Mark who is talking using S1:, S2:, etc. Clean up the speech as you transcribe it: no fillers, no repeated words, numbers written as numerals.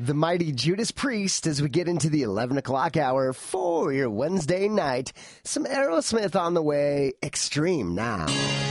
S1: the mighty Judas Priest as we get into the 11 o'clock hour for your Wednesday night. Some Aerosmith on the way. Extreme now.